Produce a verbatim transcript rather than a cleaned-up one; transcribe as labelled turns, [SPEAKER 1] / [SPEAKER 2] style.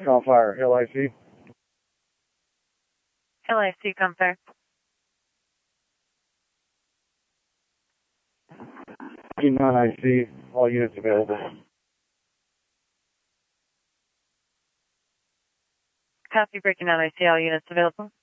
[SPEAKER 1] Call fire, L I C.
[SPEAKER 2] L I C, come fire.
[SPEAKER 1] non I C, all units available.
[SPEAKER 2] Copy, breaking out I C, all units available.